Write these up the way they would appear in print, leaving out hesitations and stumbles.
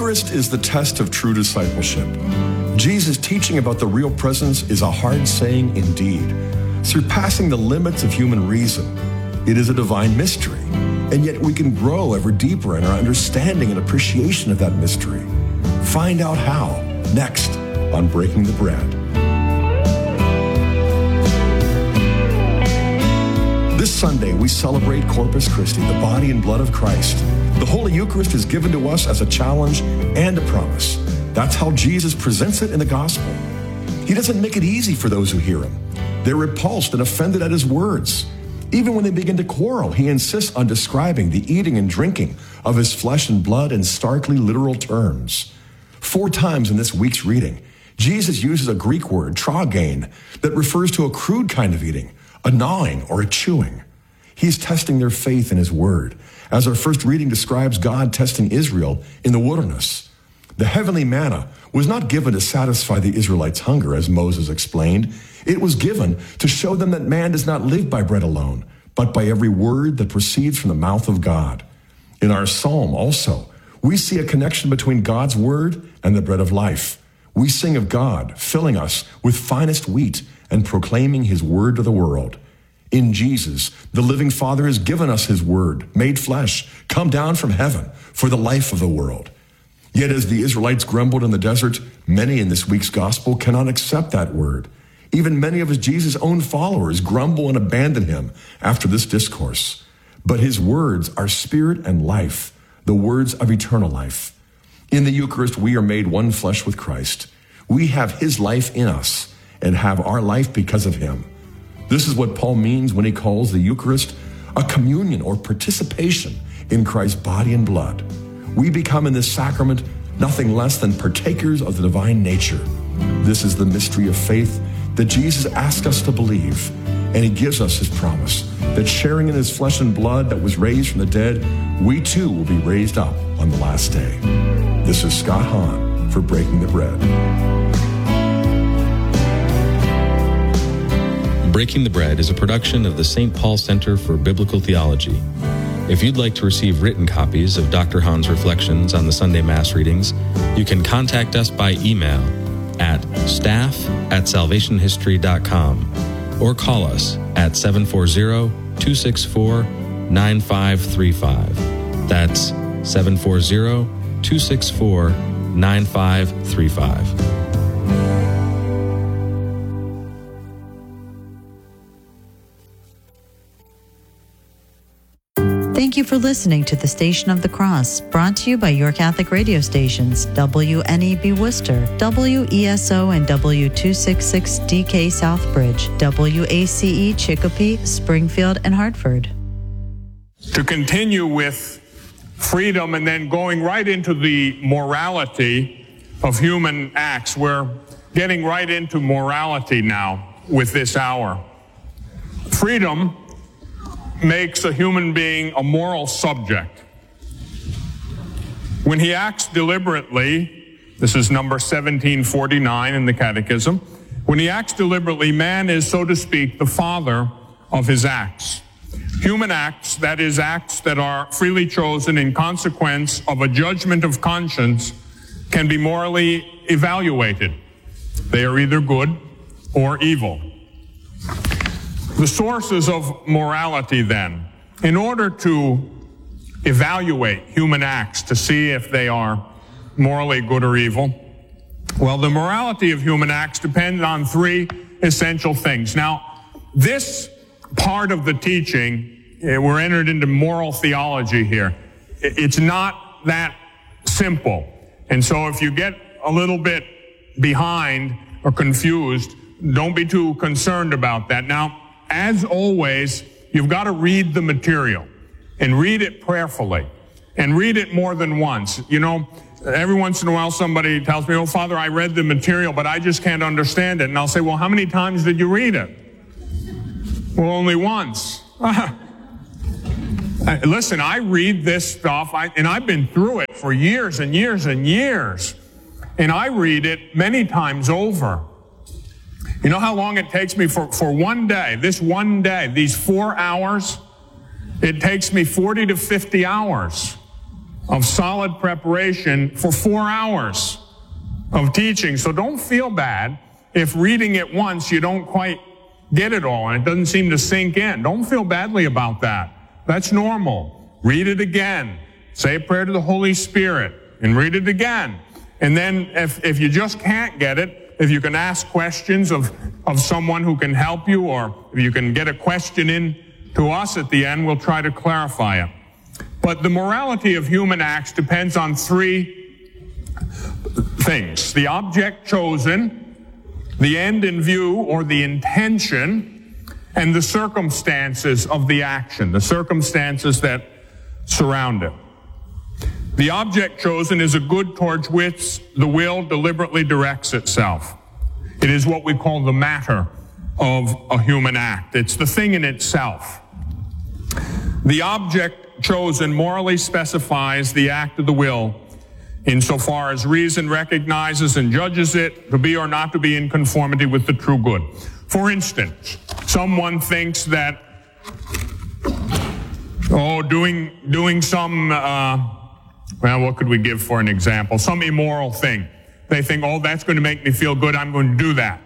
Eucharist is the test of true discipleship. Jesus' teaching about the real presence is a hard saying indeed, surpassing the limits of human reason. It is a divine mystery, and yet we can grow ever deeper in our understanding and appreciation of that mystery. Find out how, next on Breaking the Bread. This Sunday, we celebrate Corpus Christi, the body and blood of Christ. The Holy Eucharist is given to us as a challenge and a promise. That's how Jesus presents it in the gospel. He doesn't make it easy for those who hear him. They're repulsed and offended at his words. Even when they begin to quarrel, he insists on describing the eating and drinking of his flesh and blood in starkly literal terms. 4 times in this week's reading, Jesus uses a Greek word, tragain, that refers to a crude kind of eating, a gnawing or a chewing. He's testing their faith in his word, as our first reading describes God testing Israel in the wilderness. The heavenly manna was not given to satisfy the Israelites' hunger, as Moses explained. It was given to show them that man does not live by bread alone, but by every word that proceeds from the mouth of God. In our psalm also, we see a connection between God's word and the bread of life. We sing of God filling us with finest wheat and proclaiming his word to the world. In Jesus, the living Father has given us his word, made flesh, come down from heaven for the life of the world. Yet as the Israelites grumbled in the desert, many in this week's gospel cannot accept that word. Even many of Jesus' own followers grumble and abandon him after this discourse. But his words are spirit and life, the words of eternal life. In the Eucharist, we are made one flesh with Christ. We have his life in us and have our life because of him. This is what Paul means when he calls the Eucharist a communion or participation in Christ's body and blood. We become in this sacrament nothing less than partakers of the divine nature. This is the mystery of faith that Jesus asked us to believe, and he gives us his promise that sharing in his flesh and blood that was raised from the dead, we too will be raised up on the last day. This is Scott Hahn for Breaking the Bread. Breaking the Bread is a production of the St. Paul Center for Biblical Theology. If you'd like to receive written copies of Dr. Hahn's reflections on the Sunday Mass readings, you can contact us by email at staff@salvationhistory.com or call us at 740-264-9535. That's 740-264-9535. Thank you for listening to the Station of the Cross, brought to you by your Catholic radio stations, WNEB Worcester, WESO and W266DK Southbridge, WACE Chicopee, Springfield, and Hartford. To continue with freedom and then going right into the morality of human acts, we're getting right into morality now with this hour. Freedom makes a human being a moral subject. When he acts deliberately, this is number 1749 in the Catechism, when he acts deliberately, man is, so to speak, the father of his acts. Human acts, that is, acts that are freely chosen in consequence of a judgment of conscience, can be morally evaluated. They are either good or evil. The sources of morality, then, in order to evaluate human acts to see if they are morally good or evil, well, the morality of human acts depends on 3 essential things. Now, this part of the teaching, we're entered into moral theology here. It's not that simple. And so if you get a little bit behind or confused, don't be too concerned about that. Now, as always, you've got to read the material and read it prayerfully and read it more than once. You know, every once in a while somebody tells me, "Oh, Father, I read the material, but I just can't understand it." And I'll say, "Well, how many times did you read it?" "Well, only once." Listen, I read this stuff, and I've been through it for years and years and years, and I read it many times over. You know how long it takes me for one day, this one day, these 4 hours? It takes me 40 to 50 hours of solid preparation for 4 hours of teaching. So don't feel bad if reading it once you don't quite get it all and it doesn't seem to sink in. Don't feel badly about that. That's normal. Read it again. Say a prayer to the Holy Spirit and read it again. And then if you just can't get it, if you can ask questions of someone who can help you, or if you can get a question in to us at the end, we'll try to clarify it. But the morality of human acts depends on 3 things: the object chosen, the end in view or the intention, and the circumstances of the action, the circumstances that surround it. The object chosen is a good towards which the will deliberately directs itself. It is what we call the matter of a human act. It's the thing in itself. The object chosen morally specifies the act of the will insofar as reason recognizes and judges it to be or not to be in conformity with the true good. For instance, someone thinks that, doing some, what could we give for an example? Some immoral thing. They think, that's going to make me feel good, I'm going to do that.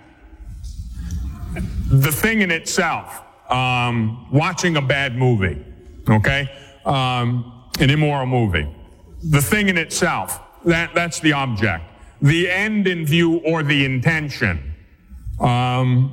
The thing in itself, watching a bad movie, an immoral movie. The thing in itself, that's the object. The end in view or the intention, why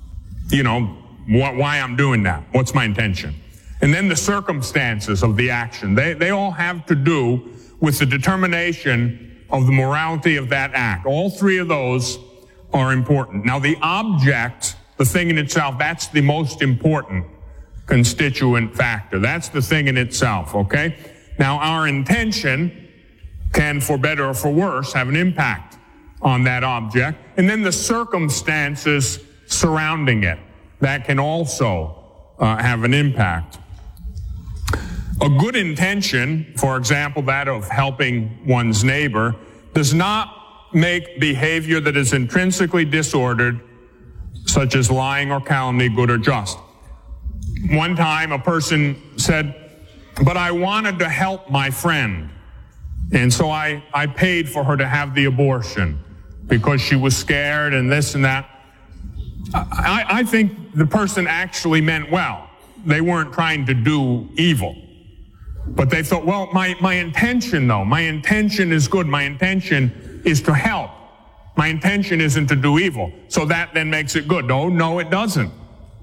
I'm doing that. What's my intention? And then the circumstances of the action. They all have to do with the determination of the morality of that act. All 3 of those are important. Now, the object, the thing in itself, that's the most important constituent factor. That's the thing in itself, okay? Now, our intention can, for better or for worse, have an impact on that object. And then the circumstances surrounding it, that can also have an impact. A good intention, for example, that of helping one's neighbor, does not make behavior that is intrinsically disordered, such as lying or calumny, good or just. One time a person said, but I wanted to help my friend, and so I paid for her to have the abortion because she was scared and this and that. I think the person actually meant well. They weren't trying to do evil. But they thought, my intention is good. My intention is to help. My intention isn't to do evil. So that then makes it good. No, it doesn't.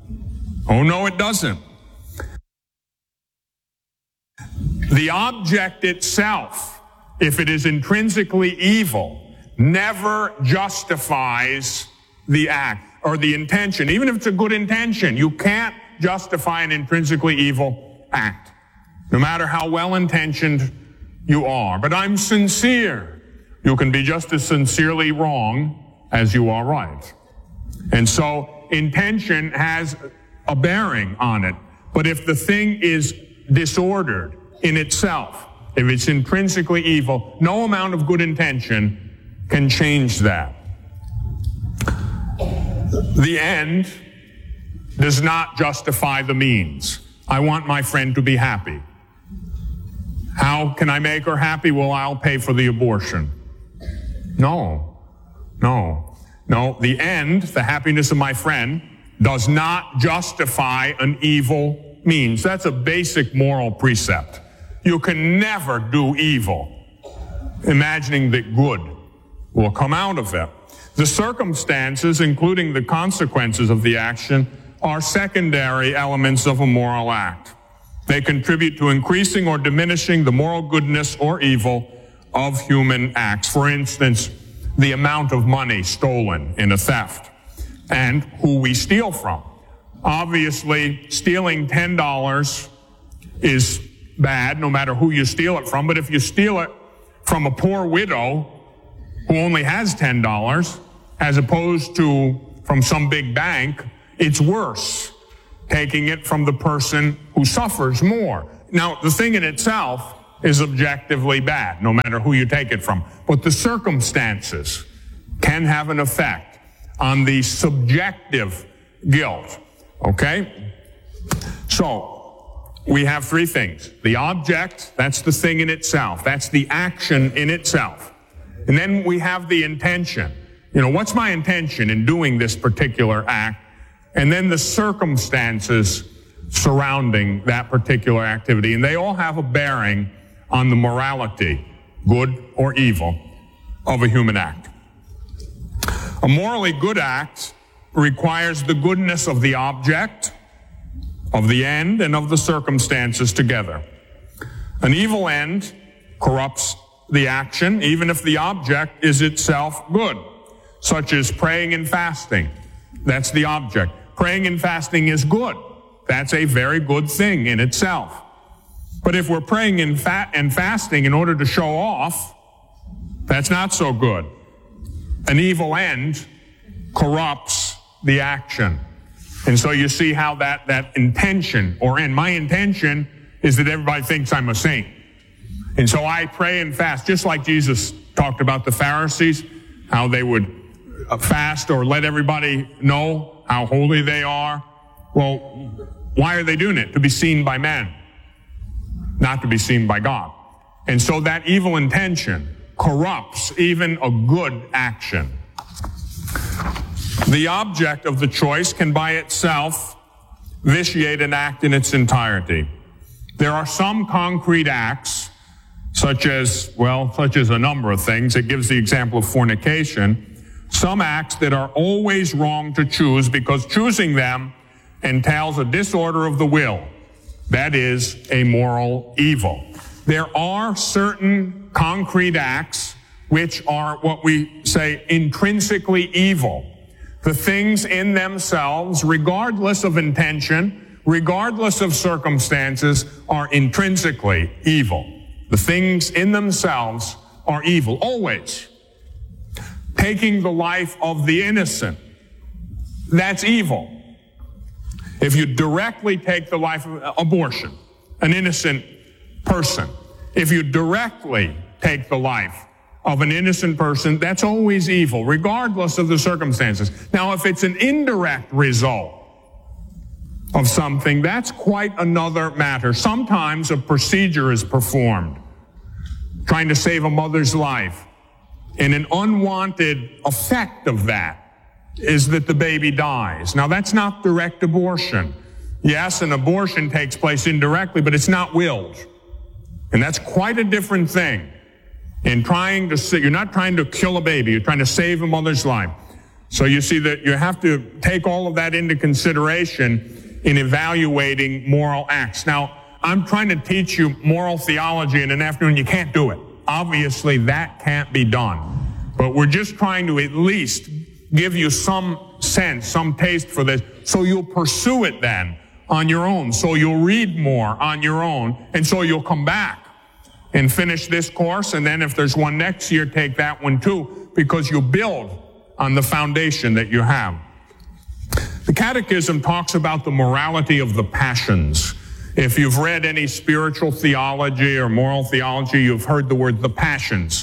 The object itself, if it is intrinsically evil, never justifies the act or the intention. Even if it's a good intention, you can't justify an intrinsically evil act, no matter how well-intentioned you are. But I'm sincere. You can be just as sincerely wrong as you are right. And so intention has a bearing on it. But if the thing is disordered in itself, if it's intrinsically evil, no amount of good intention can change that. The end does not justify the means. I want my friend to be happy. How can I make her happy? Well, I'll pay for the abortion. No. The end, the happiness of my friend, does not justify an evil means. That's a basic moral precept. You can never do evil, imagining that good will come out of it. The circumstances, including the consequences of the action, are secondary elements of a moral act. They contribute to increasing or diminishing the moral goodness or evil of human acts. For instance, the amount of money stolen in a theft and who we steal from. Obviously, stealing $10 is bad, no matter who you steal it from. But if you steal it from a poor widow who only has $10, as opposed to from some big bank, it's worse taking it from the person who suffers more. Now, the thing in itself is objectively bad, no matter who you take it from. But the circumstances can have an effect on the subjective guilt. Okay? So, we have three things. The object, that's the thing in itself. That's the action in itself. And then we have the intention. You know, what's my intention in doing this particular act? And then the circumstances surrounding that particular activity. And they all have a bearing on the morality, good or evil, of a human act. A morally good act requires the goodness of the object, of the end, and of the circumstances together. An evil end corrupts the action, even if the object is itself good, such as praying and fasting. That's the object. Praying and fasting is good. That's a very good thing in itself. But if we're praying and fasting in order to show off, that's not so good. An evil end corrupts the action. And so you see how that intention or end, my intention is that everybody thinks I'm a saint. And so I pray and fast, just like Jesus talked about the Pharisees, how they would fast or let everybody know how holy they are. Well, why are they doing it? To be seen by men, not to be seen by God. And so that evil intention corrupts even a good action. The object of the choice can by itself vitiate an act in its entirety. There are some concrete acts, such as a number of things. It gives the example of fornication. Some acts that are always wrong to choose because choosing them entails a disorder of the will. That is a moral evil. There are certain concrete acts which are what we say intrinsically evil. The things in themselves, regardless of intention, regardless of circumstances, are intrinsically evil. The things in themselves are evil, always. Taking the life of the innocent, that's evil. If you directly take the life of abortion, an innocent person, if you directly take the life of an innocent person, that's always evil, regardless of the circumstances. Now, if it's an indirect result of something, that's quite another matter. Sometimes a procedure is performed, trying to save a mother's life, and an unwanted effect of that is that the baby dies. Now, that's not direct abortion. Yes, an abortion takes place indirectly, but it's not willed. And that's quite a different thing. In trying to, you're not trying to kill a baby, you're trying to save a mother's life. So you see that you have to take all of that into consideration in evaluating moral acts. Now, I'm trying to teach you moral theology in an afternoon. You can't do it. Obviously, that can't be done. But we're just trying to at least give you some sense, some taste for this, so you'll pursue it then on your own. So you'll read more on your own, and so you'll come back and finish this course, and then if there's one next year, take that one too, because you build on the foundation that you have. The Catechism talks about the morality of the passions. If you've read any spiritual theology or moral theology, you've heard the word the passions.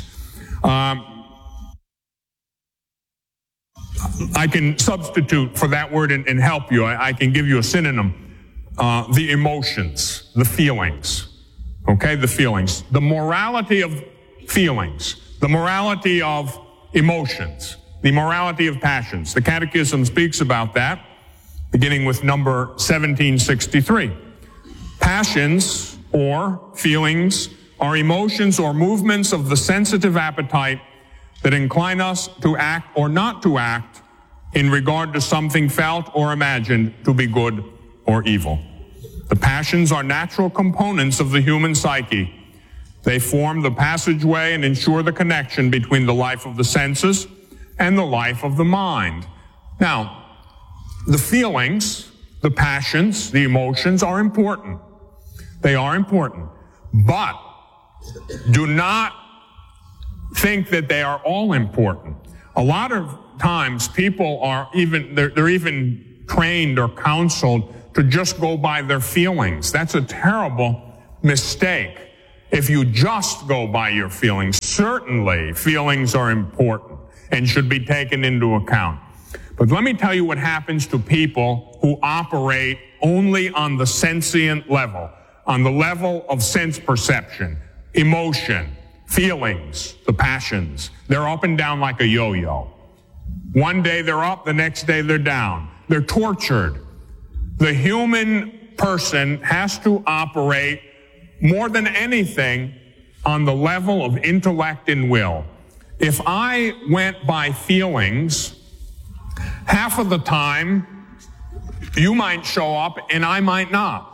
I can substitute for that word and help you. I can give you a synonym. The emotions, the feelings. Okay, the feelings. The morality of feelings. The morality of emotions. The morality of passions. The Catechism speaks about that, beginning with number 1763. Passions, or feelings, are emotions or movements of the sensitive appetite that incline us to act or not to act in regard to something felt or imagined to be good or evil. The passions are natural components of the human psyche. They form the passageway and ensure the connection between the life of the senses and the life of the mind. Now, the feelings, the passions, the emotions are important. They are important. But do not think that they are all important. A lot of times people are they're even trained or counseled to just go by their feelings. That's a terrible mistake. If you just go by your feelings, certainly feelings are important and should be taken into account. But let me tell you what happens to people who operate only on the sentient level. on the level of sense perception, emotion, feelings, the passions. They're up and down like a yo-yo. One day they're up, the next day they're down. They're tortured. The human person has to operate more than anything on the level of intellect and will. If I went by feelings, half of the time you might show up and I might not.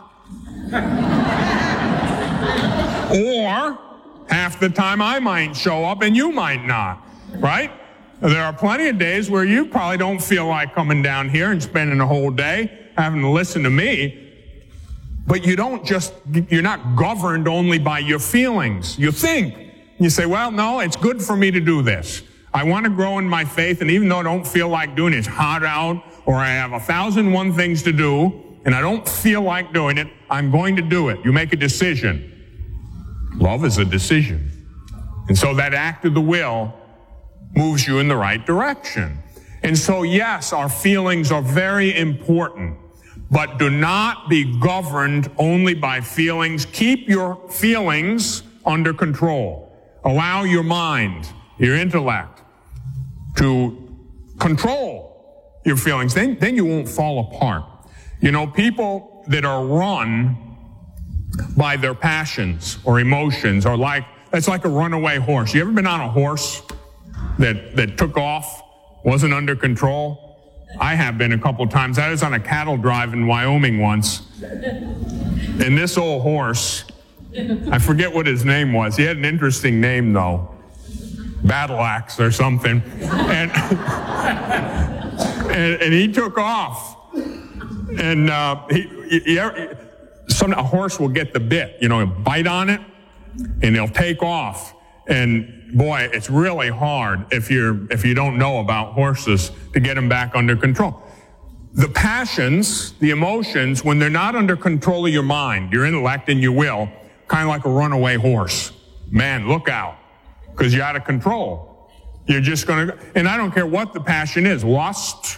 Or half the time I might show up and you might not, right? There are plenty of days where you probably don't feel like coming down here and spending a whole day having to listen to me. But you're not governed only by your feelings. You think. You say, well, no, it's good for me to do this. I want to grow in my faith, and even though I don't feel like doing it, it's hot out, or I have 1,001 things to do, and I don't feel like doing it, I'm going to do it. You make a decision. Love is a decision. And so that act of the will moves you in the right direction. And so, yes, our feelings are very important, but do not be governed only by feelings. Keep your feelings under control. Allow your mind, your intellect, to control your feelings. Then you won't fall apart. You know, people that are run by their passions or emotions are it's like a runaway horse. You ever been on a horse that took off, wasn't under control? I have been a couple of times. I was on a cattle drive in Wyoming once, and this old horse, I forget what his name was. He had an interesting name, though. Battle Axe or something. And he took off. And a horse will get the bit, he'll bite on it, and he'll take off. And boy, it's really hard if you don't know about horses to get them back under control. The passions, the emotions, when they're not under control of your mind, your intellect and your will, kind of like a runaway horse. Man, look out, because you're out of control. You're just going to, and I don't care what the passion is, lust,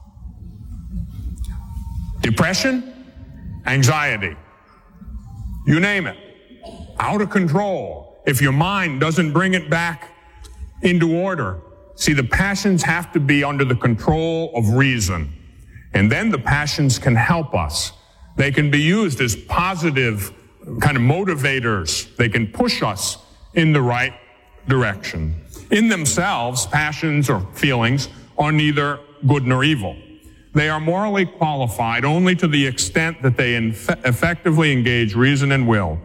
depression, anxiety, you name it, out of control. If your mind doesn't bring it back into order. See, the passions have to be under the control of reason. And then the passions can help us. They can be used as positive kind of motivators. They can push us in the right direction. In themselves, passions or feelings are neither good nor evil. They are morally qualified only to the extent that they effectively engage reason and will.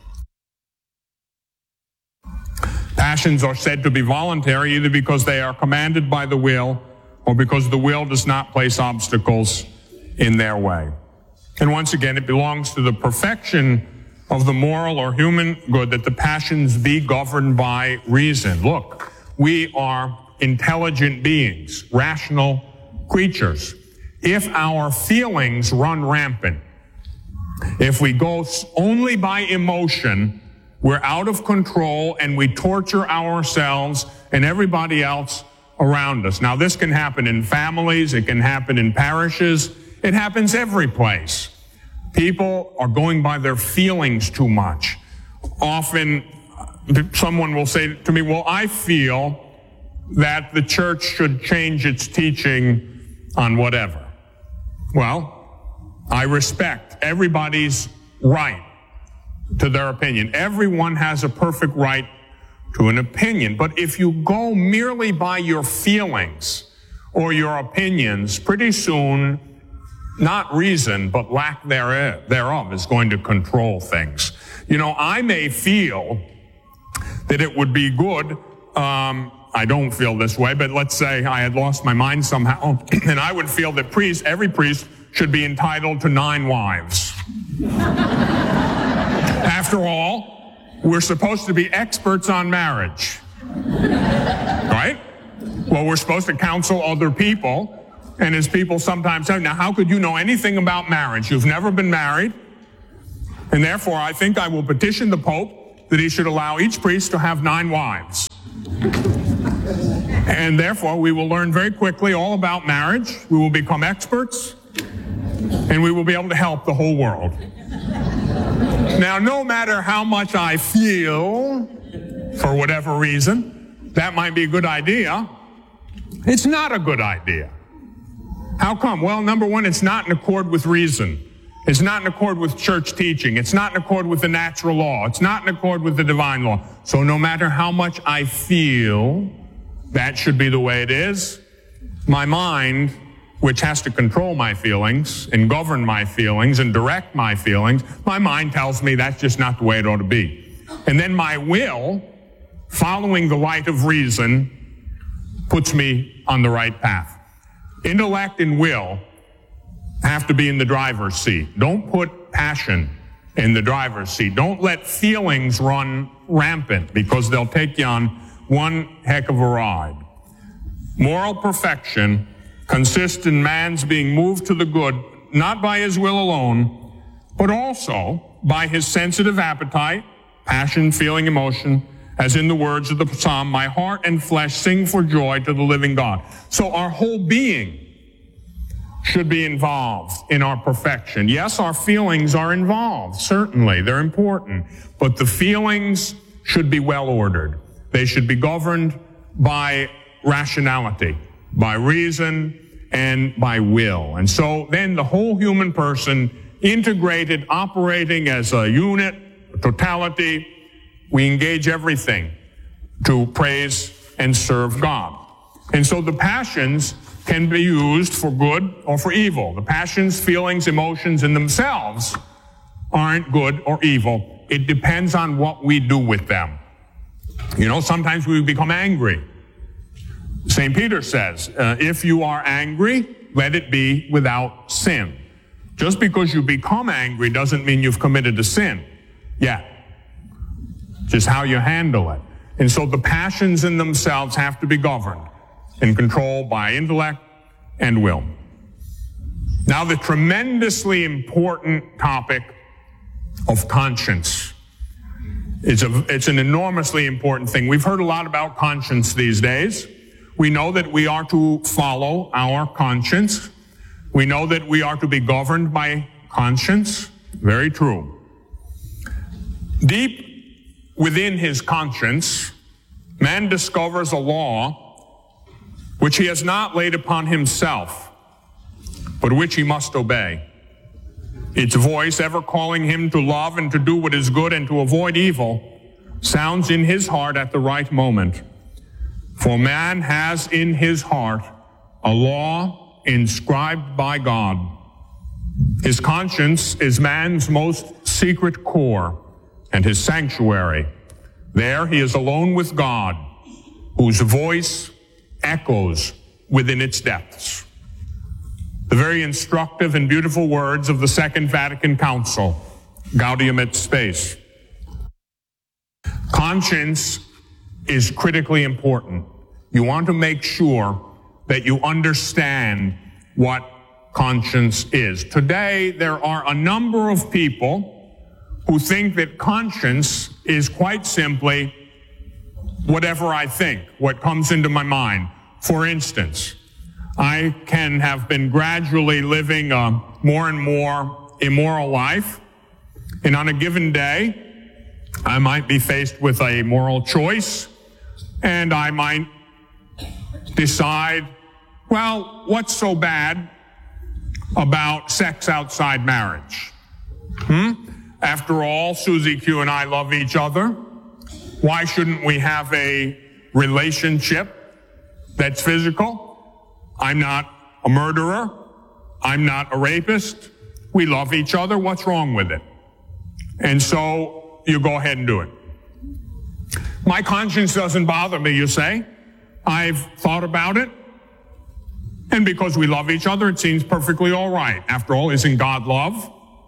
Passions are said to be voluntary either because they are commanded by the will or because the will does not place obstacles in their way. And once again, it belongs to the perfection of the moral or human good that the passions be governed by reason. Look, we are intelligent beings, rational creatures. If our feelings run rampant, if we go only by emotion, we're out of control and we torture ourselves and everybody else around us. Now, this can happen in families. It can happen in parishes. It happens every place. People are going by their feelings too much. Often, someone will say to me, well, I feel that the church should change its teaching on whatever. Well, I respect everybody's right to their opinion. Everyone has a perfect right to an opinion. But if you go merely by your feelings or your opinions, pretty soon, not reason, but lack thereof is going to control things. I may feel that it would be good, I don't feel this way, but let's say I had lost my mind somehow, and I would feel that every priest should be entitled to 9 wives. After all, we're supposed to be experts on marriage, right? Well, we're supposed to counsel other people, and as people sometimes say, now how could you know anything about marriage? You've never been married, and therefore I think I will petition the Pope that he should allow each priest to have 9 wives. And therefore we will learn very quickly all about marriage, we will become experts, and we will be able to help the whole world. Now, no matter how much I feel, for whatever reason, that might be a good idea, it's not a good idea. How come? Well, number one, it's not in accord with reason. It's not in accord with church teaching. It's not in accord with the natural law. It's not in accord with the divine law. So no matter how much I feel, that should be the way it is. My mind, which has to control my feelings and govern my feelings and direct my feelings, my mind tells me that's just not the way it ought to be. And then my will, following the light of reason, puts me on the right path. Intellect and will have to be in the driver's seat. Don't put passion in the driver's seat. Don't let feelings run rampant, because they'll take you on one heck of a ride. Moral perfection consists in man's being moved to the good, not by his will alone, but also by his sensitive appetite, passion, feeling, emotion, as in the words of the psalm, my heart and flesh sing for joy to the living God. So our whole being should be involved in our perfection. Yes, our feelings are involved. Certainly, they're important. But the feelings should be well ordered. They should be governed by rationality, by reason, and by will. And so then the whole human person, integrated, operating as a unit, a totality, we engage everything to praise and serve God. And so the passions can be used for good or for evil. The passions, feelings, emotions in themselves aren't good or evil. It depends on what we do with them. You know, sometimes we become angry. St. Peter says, if you are angry, let it be without sin. Just because you become angry doesn't mean you've committed a sin yet. Just how you handle it. And so the passions in themselves have to be governed and controlled by intellect and will. Now, the tremendously important topic of conscience. It's an enormously important thing. We've heard a lot about conscience these days. We know that we are to follow our conscience. We know that we are to be governed by conscience. Very true. Deep within his conscience, man discovers a law which he has not laid upon himself, but which he must obey. Its voice, ever calling him to love and to do what is good and to avoid evil, sounds in his heart at the right moment. For man has in his heart a law inscribed by God. His conscience is man's most secret core and his sanctuary. There he is alone with God, whose voice echoes within its depths. The very instructive and beautiful words of the Second Vatican Council, Gaudium et Spes. Conscience is critically important. You want to make sure that you understand what conscience is. Today, there are a number of people who think that conscience is quite simply whatever I think, what comes into my mind. For instance, I can have been gradually living a more and more immoral life, and on a given day, I might be faced with a moral choice, and I might decide, well, what's so bad about sex outside marriage? After all, Susie Q and I love each other. Why shouldn't we have a relationship that's physical? I'm not a murderer. I'm not a rapist. We love each other. What's wrong with it? And so you go ahead and do it. My conscience doesn't bother me, you say. I've thought about it. And because we love each other, it seems perfectly all right. After all, isn't God love?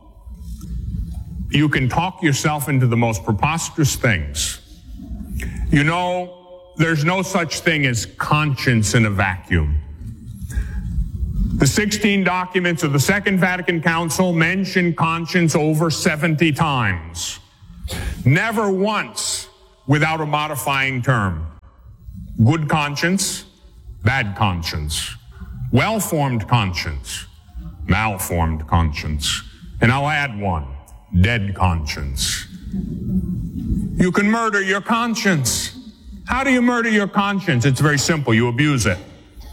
You can talk yourself into the most preposterous things. You know, there's no such thing as conscience in a vacuum. The 16 documents of the Second Vatican Council mention conscience over 70 times. Never once without a modifying term. Good conscience, bad conscience. Well-formed conscience, malformed conscience. And I'll add one. dead conscience. You can murder your conscience. How do you murder your conscience? It's very simple. You abuse it.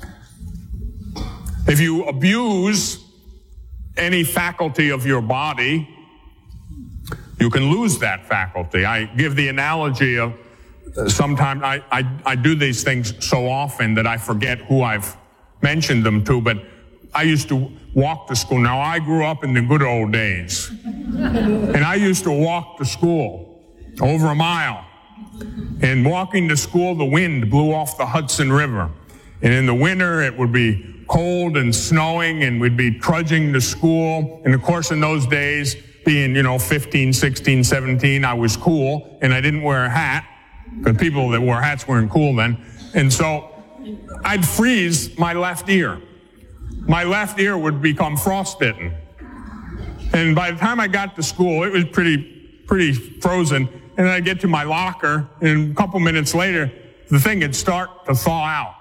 If you abuse any faculty of your body, you can lose that faculty. I give the analogy of sometimes I do these things so often that I forget who I've mentioned them to, but I used to walk to school. Now, I grew up in the good old days, and I used to walk to school over a mile. And walking to school, the wind blew off the Hudson River. And in the winter, it would be cold and snowing, and we'd be trudging to school. And of course, in those days, being, 15, 16, 17, I was cool, and I didn't wear a hat, because people that wore hats weren't cool then. And so I'd freeze my left ear. My left ear would become frostbitten. And by the time I got to school, it was pretty frozen. And then I'd get to my locker, and a couple minutes later, the thing would start to thaw out.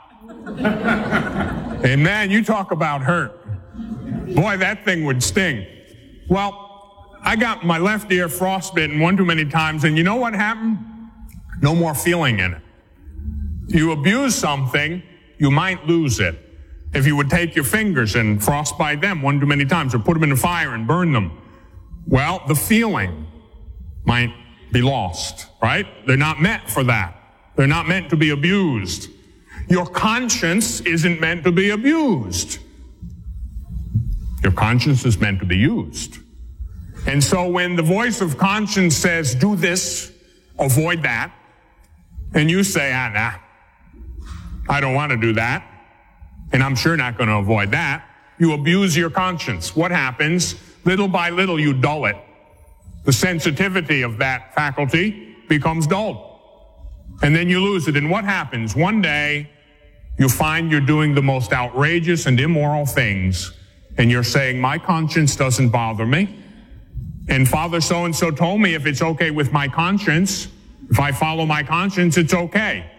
And man, you talk about hurt. Boy, that thing would sting. Well, I got my left ear frostbitten one too many times, and you know what happened? No more feeling in it. You abuse something, you might lose it. If you would take your fingers and frostbite them one too many times, or put them in the fire and burn them, well, the feeling might be lost, right? They're not meant for that. They're not meant to be abused. Your conscience isn't meant to be abused. Your conscience is meant to be used. And so when the voice of conscience says, do this, avoid that, and you say, nah, I don't want to do that, and I'm sure not going to avoid that, you abuse your conscience. What happens? Little by little, you dull it. The sensitivity of that faculty becomes dulled. And then you lose it. And what happens? One day, you find you're doing the most outrageous and immoral things, and you're saying, my conscience doesn't bother me. And Father so-and-so told me if it's okay with my conscience, if I follow my conscience, it's okay.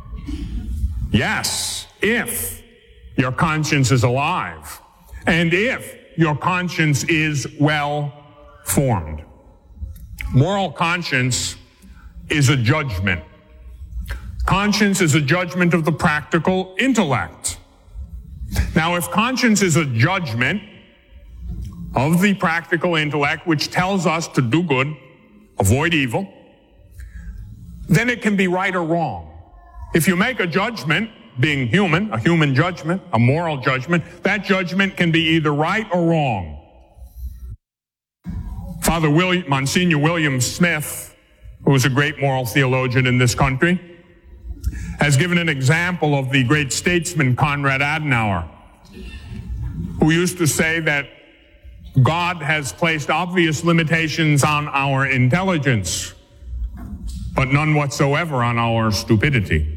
Yes, if your conscience is alive, and if your conscience is well formed. Moral conscience is a judgment. Conscience is a judgment of the practical intellect. Now, if conscience is a judgment of the practical intellect, which tells us to do good, avoid evil, then it can be right or wrong. If you make a judgment, being human, a human judgment, a moral judgment, that judgment can be either right or wrong. Monsignor William Smith, who was a great moral theologian in this country, has given an example of the great statesman Konrad Adenauer, who used to say that God has placed obvious limitations on our intelligence, but none whatsoever on our stupidity.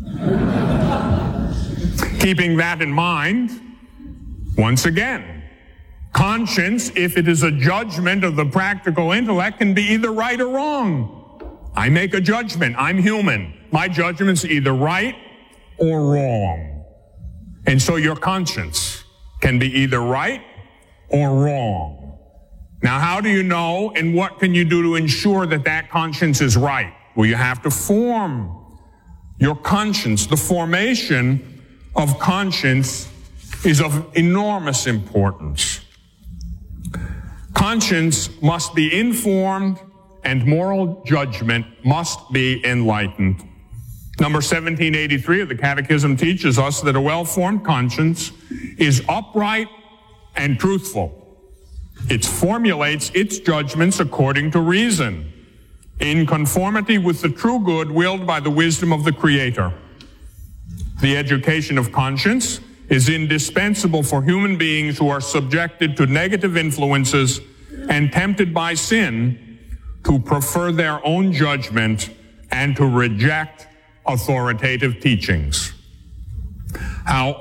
Keeping that in mind, once again, conscience, if it is a judgment of the practical intellect, can be either right or wrong. I make a judgment. I'm human. My judgment's either right or wrong. And so your conscience can be either right or wrong. Now, how do you know, and what can you do to ensure that that conscience is right? Well, you have to form your conscience. The formation of conscience is of enormous importance. Conscience must be informed, and moral judgment must be enlightened. Number 1783 of the Catechism teaches us that a well-formed conscience is upright and truthful. It formulates its judgments according to reason, in conformity with the true good willed by the wisdom of the Creator. The education of conscience is indispensable for human beings who are subjected to negative influences and tempted by sin to prefer their own judgment and to reject authoritative teachings. How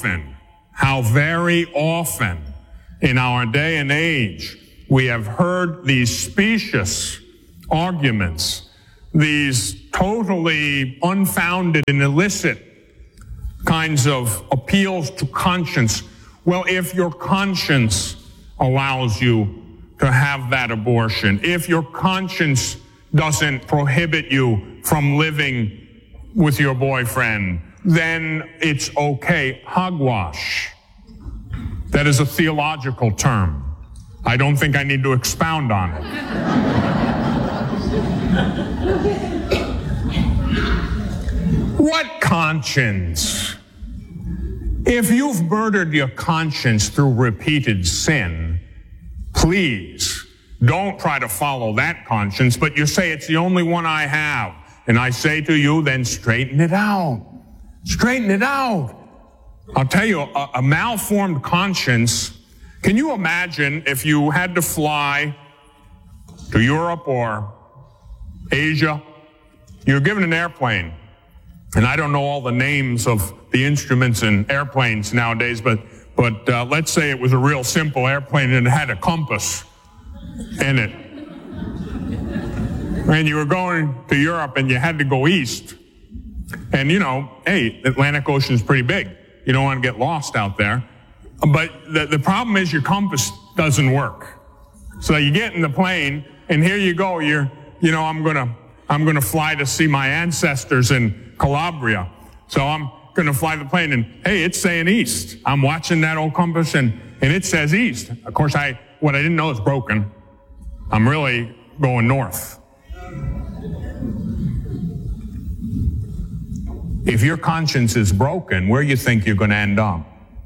very often in our day and age we have heard these specious arguments, these totally unfounded and illicit kinds of appeals to conscience. Well, if your conscience allows you to have that abortion, if your conscience doesn't prohibit you from living with your boyfriend, then it's okay. Hogwash. That is a theological term. I don't think I need to expound on it. What conscience? If you've murdered your conscience through repeated sin, please don't try to follow that conscience, but you say it's the only one I have. And I say to you, then straighten it out. Straighten it out. I'll tell you, a malformed conscience, can you imagine if you had to fly to Europe or Asia? You're given an airplane. And I don't know all the names of the instruments in airplanes nowadays, but let's say it was a real simple airplane and it had a compass in it. And you were going to Europe and you had to go east. And hey, the Atlantic Ocean is pretty big. You don't want to get lost out there. But the problem is your compass doesn't work. So you get in the plane and here you go. I'm gonna fly to see my ancestors in Calabria. So I'm gonna fly the plane and hey, it's saying east. I'm watching that old compass and it says east. Of course, what I didn't know is broken. I'm really going north. If your conscience is broken, where do you think you're going to end up?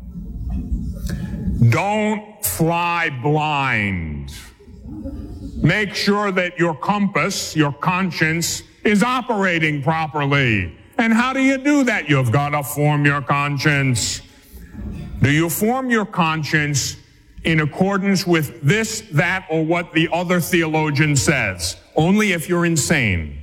Don't fly blind. Make sure that your compass, your conscience, is operating properly. And how do you do that? You've got to form your conscience. Do you form your conscience in accordance with this, that, or what the other theologian says? Only if you're insane.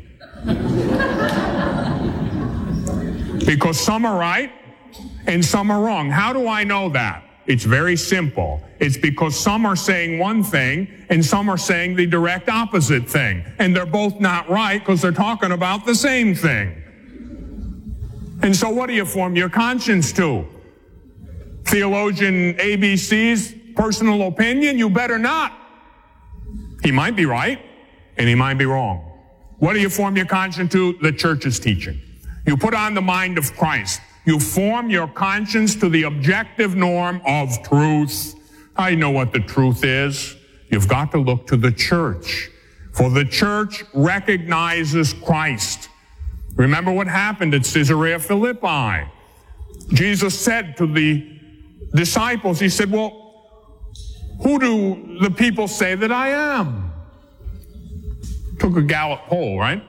Because some are right and some are wrong. How do I know that? It's very simple. It's because some are saying one thing and some are saying the direct opposite thing. And they're both not right because they're talking about the same thing. And so what do you form your conscience to? Theologian ABC's personal opinion? You better not. He might be right and he might be wrong. What do you form your conscience to? The church's teaching. You put on the mind of Christ. You form your conscience to the objective norm of truth. I know what the truth is. You've got to look to the church. For the church recognizes Christ. Remember what happened at Caesarea Philippi. Jesus said to the disciples, he said, well, who do the people say that I am? Took a Gallup poll, right?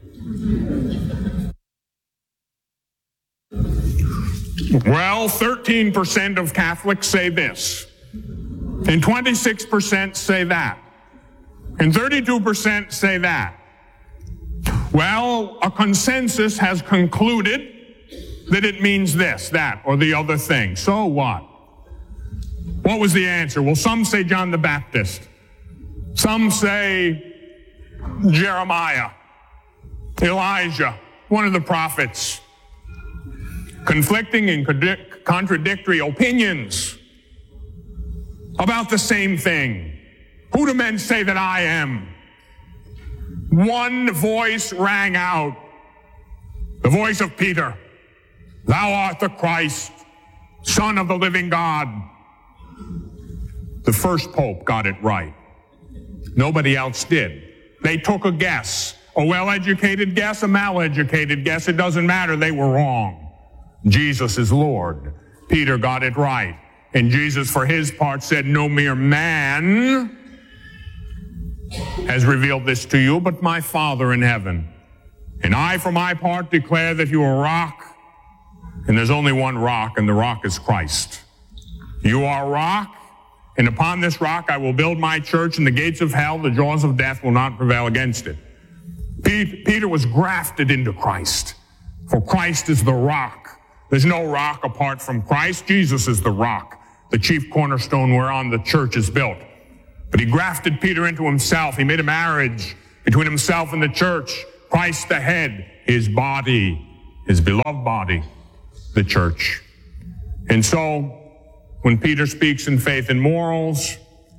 Well, 13% of Catholics say this, and 26% say that, and 32% say that. Well, a consensus has concluded that it means this, that, or the other thing. So what? What was the answer? Well, some say John the Baptist. Some say Jeremiah, Elijah, one of the prophets. Conflicting and contradictory opinions about the same thing. Who do men say that I am? One voice rang out, the voice of Peter. Thou art the Christ, Son of the living God. The first pope got it right. Nobody else did. They took a guess, a well-educated guess, a mal-educated guess. It doesn't matter. They were wrong. Jesus is Lord. Peter got it right. And Jesus, for his part, said, no mere man has revealed this to you, but my Father in heaven. And I, for my part, declare that you are a rock, and there's only one rock, and the rock is Christ. You are a rock, and upon this rock I will build my church, and the gates of hell, the jaws of death, will not prevail against it. Peter was grafted into Christ, for Christ is the rock. There's no rock apart from Christ. Jesus is the rock, the chief cornerstone whereon the church is built. But he grafted Peter into himself. He made a marriage between himself and the church. Christ the head, his body, his beloved body, the church. And so, when Peter speaks in faith and morals,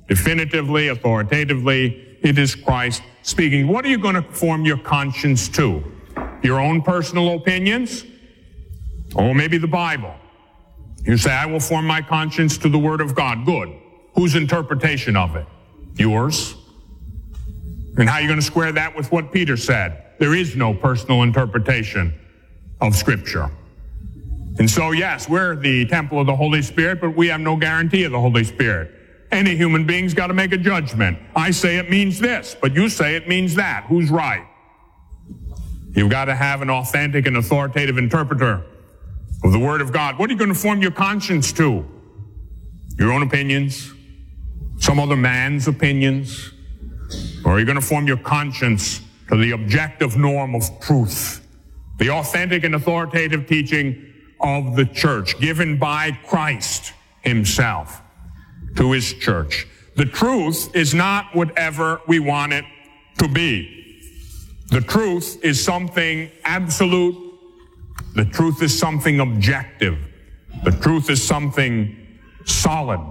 Definitively, authoritatively, it is Christ speaking. What are you going to form your conscience to? Your own personal opinions? Or maybe the Bible? You say, I will form my conscience to the Word of God. Good. Whose interpretation of it? Yours. And how are you going to square that with what Peter said? There is no personal interpretation of Scripture. And so, yes, we're the temple of the Holy Spirit, but we have no guarantee of the Holy Spirit. Any human being's got to make a judgment. I say it means this, but you say it means that. Who's right? You've got to have an authentic and authoritative interpreter of the Word of God. What are you going to form your conscience to? Your own opinions? Some other man's opinions? Or are you going to form your conscience to the objective norm of truth? The authentic and authoritative teaching of the church, given by Christ himself to his church. The truth is not whatever we want it to be. The truth is something absolute. The truth is something objective. The truth is something solid.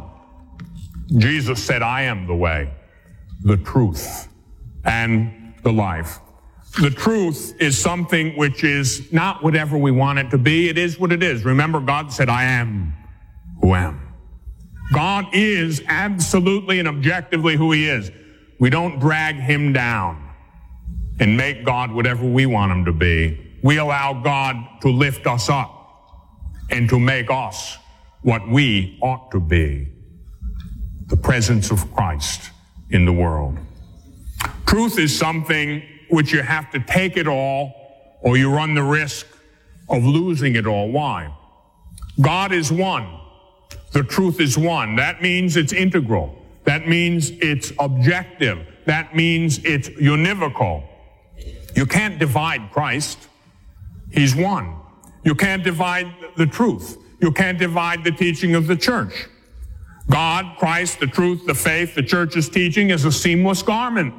Jesus said, I am the way, the truth, and the life. The truth is something which is not whatever we want it to be. It is what it is. Remember, God said, I am who am. God is absolutely and objectively who he is. We don't drag him down and make God whatever we want him to be. We allow God to lift us up and to make us what we ought to be. The presence of Christ in the world. Truth is something which you have to take it all, or you run the risk of losing it all. Why? God is one. The truth is one. That means it's integral. That means it's objective. That means it's univocal. You can't divide Christ. He's one. You can't divide the truth. You can't divide the teaching of the church. God, Christ, the truth, the faith, the church's teaching is a seamless garment.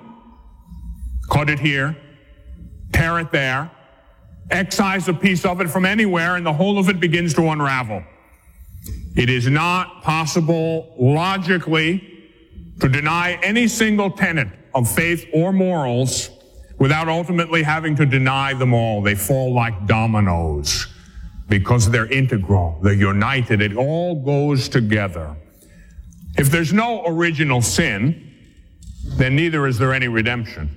Cut it here, tear it there, excise a piece of it from anywhere, and the whole of it begins to unravel. It is not possible logically to deny any single tenet of faith or morals without ultimately having to deny them all. They fall like dominoes because they're integral, they're united, it all goes together. If there's no original sin, then neither is there any redemption.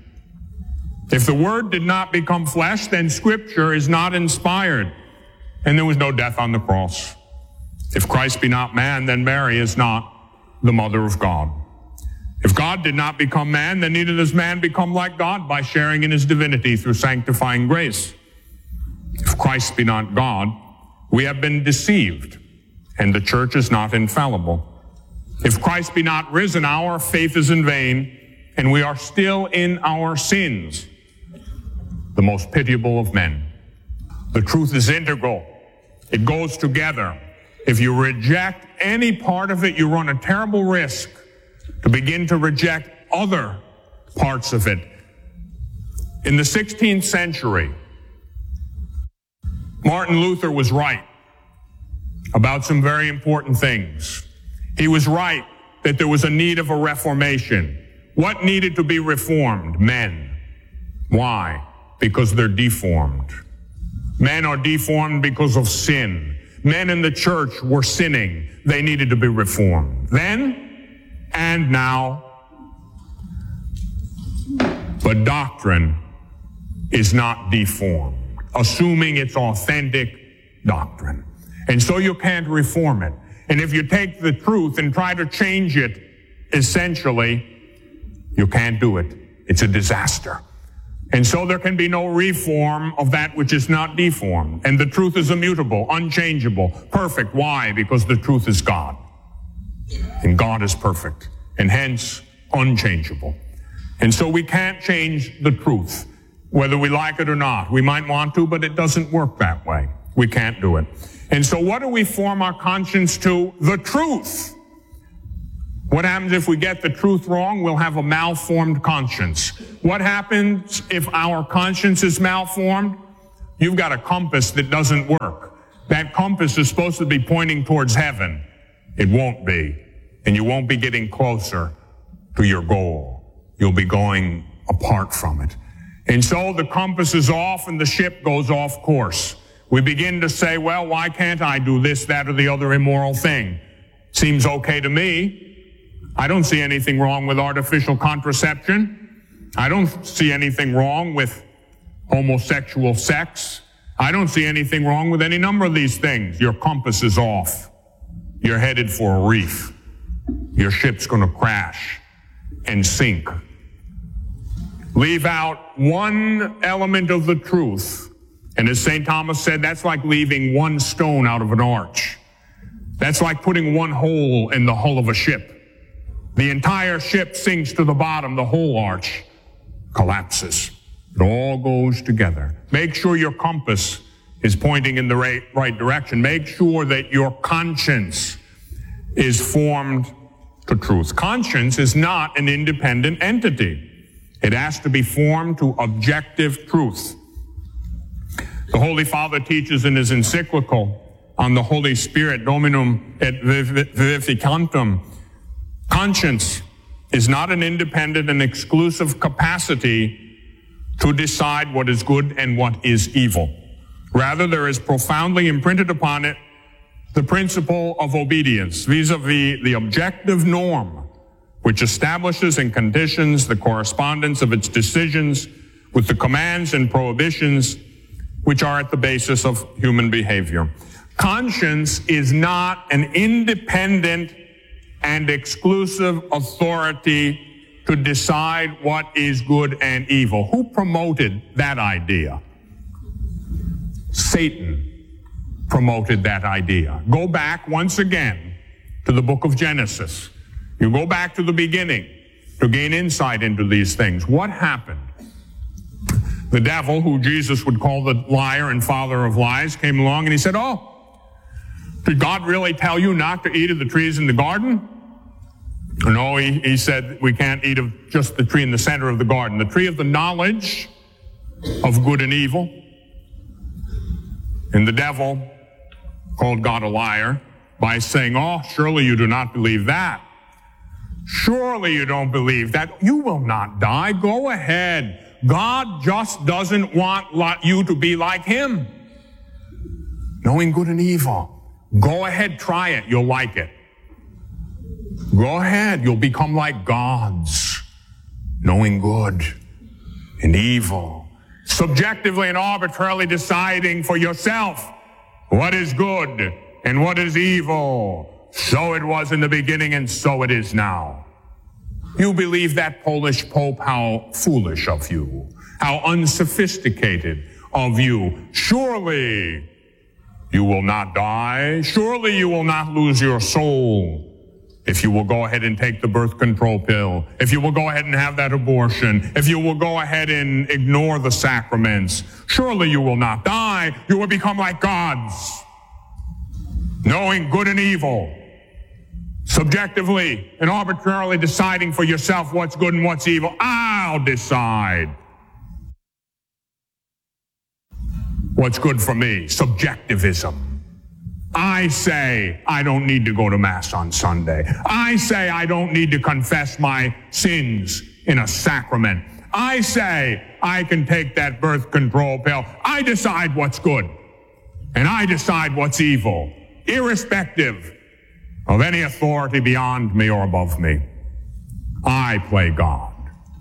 If the Word did not become flesh, then Scripture is not inspired, and there was no death on the cross. If Christ be not man, then Mary is not the mother of God. If God did not become man, then neither does man become like God by sharing in his divinity through sanctifying grace. If Christ be not God, we have been deceived, and the church is not infallible. If Christ be not risen, our faith is in vain, and we are still in our sins. The most pitiable of men. The truth is integral. It goes together. If you reject any part of it, you run a terrible risk to begin to reject other parts of it. In the 16th century, Martin Luther was right about some very important things. He was right that there was a need of a reformation. What needed to be reformed? Men. Why? Because they're deformed. Men are deformed because of sin. Men in the church were sinning. They needed to be reformed. Then and now. But doctrine is not deformed, assuming it's authentic doctrine. And so you can't reform it. And if you take the truth and try to change it, essentially, you can't do it. It's a disaster. And so there can be no reform of that which is not deformed. And the truth is immutable, unchangeable, perfect. Why? Because the truth is God. And God is perfect. And hence, unchangeable. And so we can't change the truth, whether we like it or not. We might want to, but it doesn't work that way. We can't do it. And so what do we form our conscience to? The truth. What happens if we get the truth wrong? We'll have a malformed conscience. What happens if our conscience is malformed? You've got a compass that doesn't work. That compass is supposed to be pointing towards heaven. It won't be. And you won't be getting closer to your goal. You'll be going apart from it. And so the compass is off and the ship goes off course. We begin to say, well, why can't I do this, that, or the other immoral thing? Seems okay to me. I don't see anything wrong with artificial contraception. I don't see anything wrong with homosexual sex. I don't see anything wrong with any number of these things. Your compass is off. You're headed for a reef. Your ship's going to crash and sink. Leave out one element of the truth. And as St. Thomas said, that's like leaving one stone out of an arch. That's like putting one hole in the hull of a ship. The entire ship sinks to the bottom. The whole arch collapses. It all goes together. Make sure your compass is pointing in the right direction. Make sure that your conscience is formed to truth. Conscience is not an independent entity. It has to be formed to objective truth. The Holy Father teaches in his encyclical on the Holy Spirit, Dominum et Vivificantum, conscience is not an independent and exclusive capacity to decide what is good and what is evil. Rather, there is profoundly imprinted upon it the principle of obedience vis-a-vis the objective norm, which establishes and conditions the correspondence of its decisions with the commands and prohibitions which are at the basis of human behavior. Conscience is not an independent and exclusive authority to decide what is good and evil. Who promoted that idea? Satan promoted that idea. Go back once again to the book of Genesis. You go back to the beginning to gain insight into these things. What happened? The devil, who Jesus would call the liar and father of lies, came along and he said, did God really tell you not to eat of the trees in the garden? No, he said we can't eat of just the tree in the center of the garden, the tree of the knowledge of good and evil. And the devil called God a liar by saying, surely you do not believe that. Surely you don't believe that. You will not die. Go ahead. God just doesn't want you to be like him, knowing good and evil. Go ahead, try it. You'll like it. Go ahead. You'll become like gods, knowing good and evil. Subjectively and arbitrarily deciding for yourself what is good and what is evil. So it was in the beginning and so it is now. You believe that Polish Pope? How foolish of you. How unsophisticated of you. Surely you will not die. Surely you will not lose your soul if you will go ahead and take the birth control pill. If you will go ahead and have that abortion. If you will go ahead and ignore the sacraments. Surely you will not die. You will become like gods, knowing good and evil. Subjectively and arbitrarily deciding for yourself what's good and what's evil. I'll decide what's good for me. Subjectivism. I say I don't need to go to Mass on Sunday. I say I don't need to confess my sins in a sacrament. I say I can take that birth control pill. I decide what's good and I decide what's evil, irrespective of any authority beyond me or above me. I play God.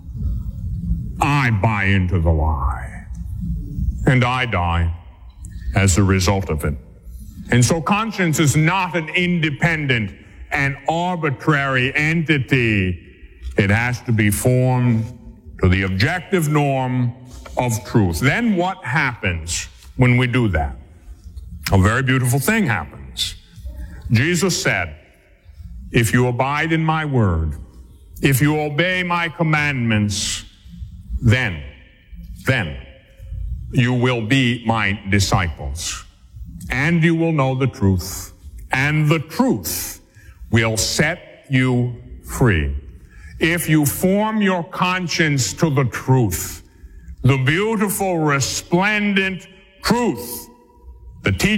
I buy into the lie. And I die as a result of it. And so conscience is not an independent and arbitrary entity. It has to be formed to the objective norm of truth. Then what happens when we do that? A very beautiful thing happens. Jesus said, if you abide in my word, if you obey my commandments, then you will be my disciples. And you will know the truth. And the truth will set you free. If you form your conscience to the truth, the beautiful, resplendent truth, the teaching